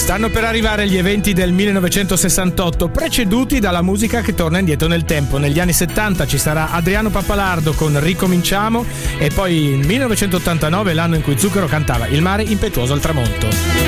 Stanno per arrivare gli eventi del 1968, preceduti dalla musica che torna indietro nel tempo. Negli anni 70 ci sarà Adriano Pappalardo con Ricominciamo, e poi il 1989 è l'anno in cui Zucchero cantava Il mare impetuoso al tramonto.